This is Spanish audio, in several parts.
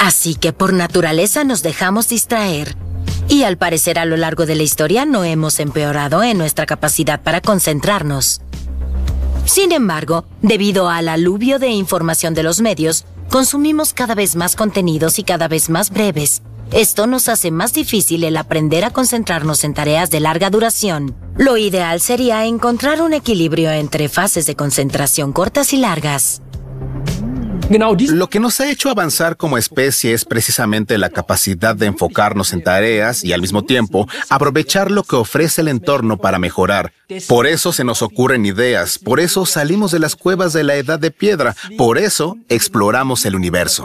Así que por naturaleza nos dejamos distraer. Y al parecer a lo largo de la historia no hemos empeorado en nuestra capacidad para concentrarnos. Sin embargo, debido al aluvio de información de los medios, consumimos cada vez más contenidos y cada vez más breves. Esto nos hace más difícil el aprender a concentrarnos en tareas de larga duración. Lo ideal sería encontrar un equilibrio entre fases de concentración cortas y largas. Lo que nos ha hecho avanzar como especie es precisamente la capacidad de enfocarnos en tareas y al mismo tiempo aprovechar lo que ofrece el entorno para mejorar. Por eso se nos ocurren ideas, por eso salimos de las cuevas de la edad de piedra, por eso exploramos el universo.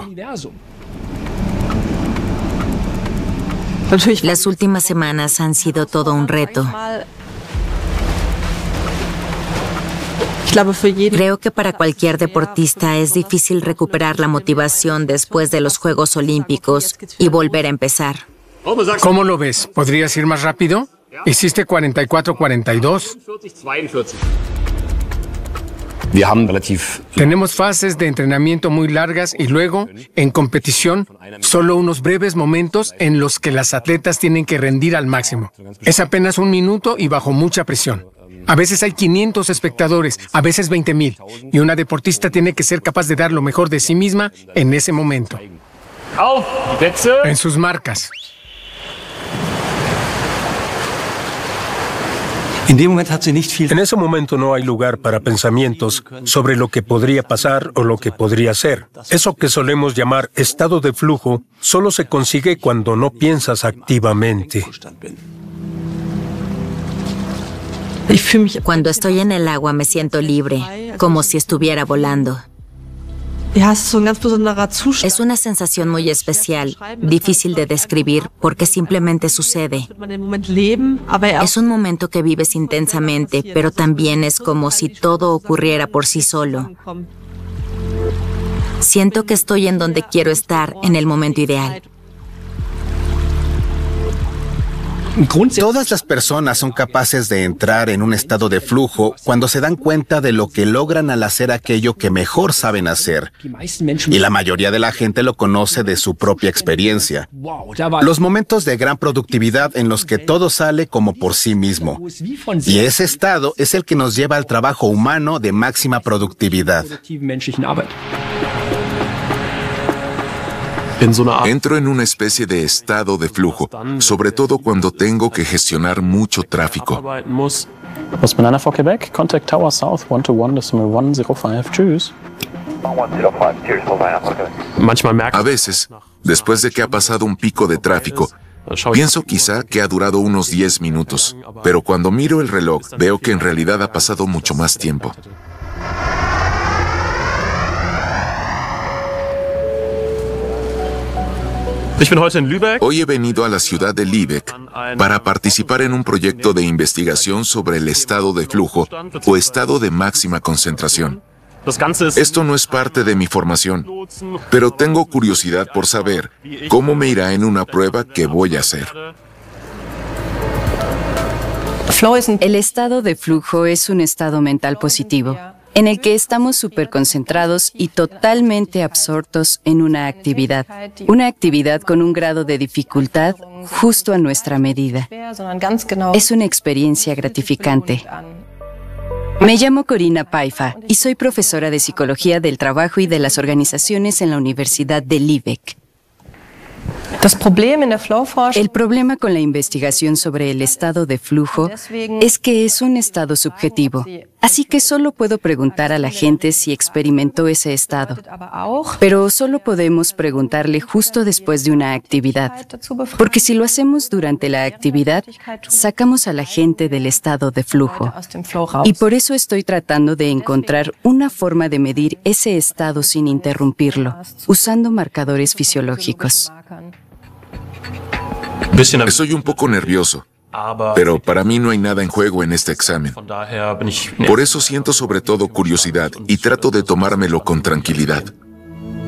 Las últimas semanas han sido todo un reto. Creo que para cualquier deportista es difícil recuperar la motivación después de los Juegos Olímpicos y volver a empezar. ¿Cómo lo ves? ¿Podrías ir más rápido? Hiciste 44-42. Tenemos fases de entrenamiento muy largas y luego, en competición, solo unos breves momentos en los que las atletas tienen que rendir al máximo. Es apenas un minuto y bajo mucha presión. A veces hay 500 espectadores, a veces 20,000, y una deportista tiene que ser capaz de dar lo mejor de sí misma en ese momento. En sus marcas. En ese momento no hay lugar para pensamientos sobre lo que podría pasar o lo que podría ser. Eso que solemos llamar estado de flujo solo se consigue cuando no piensas activamente. Cuando estoy en el agua me siento libre, como si estuviera volando. Es una sensación muy especial, difícil de describir porque simplemente sucede. Es un momento que vives intensamente, pero también es como si todo ocurriera por sí solo. Siento que estoy en donde quiero estar, en el momento ideal. Todas las personas son capaces de entrar en un estado de flujo cuando se dan cuenta de lo que logran al hacer aquello que mejor saben hacer. Y la mayoría de la gente lo conoce de su propia experiencia. Los momentos de gran productividad en los que todo sale como por sí mismo. Y ese estado es el que nos lleva al trabajo humano de máxima productividad. Entro en una especie de estado de flujo, sobre todo cuando tengo que gestionar mucho tráfico. Banana for Quebec, contact Tower South 121.105. Tschüss. A veces, después de que ha pasado un pico de tráfico, pienso quizá que ha durado unos 10 minutos, pero cuando miro el reloj veo que en realidad ha pasado mucho más tiempo. Hoy he venido a la ciudad de Lübeck para participar en un proyecto de investigación sobre el estado de flujo o estado de máxima concentración. Esto no es parte de mi formación, pero tengo curiosidad por saber cómo me irá en una prueba que voy a hacer. El estado de flujo es un estado mental positivo, en el que estamos súper concentrados y totalmente absortos en una actividad con un grado de dificultad justo a nuestra medida. Es una experiencia gratificante. Me llamo Corina Paifa y soy profesora de Psicología del Trabajo y de las Organizaciones en la Universidad de Lübeck. El problema con la investigación sobre el estado de flujo es que es un estado subjetivo, así que solo puedo preguntar a la gente si experimentó ese estado. Pero solo podemos preguntarle justo después de una actividad, porque si lo hacemos durante la actividad, sacamos a la gente del estado de flujo. Y por eso estoy tratando de encontrar una forma de medir ese estado sin interrumpirlo, usando marcadores fisiológicos. Soy un poco nervioso, pero para mí no hay nada en juego en este examen. Por eso siento sobre todo curiosidad y trato de tomármelo con tranquilidad.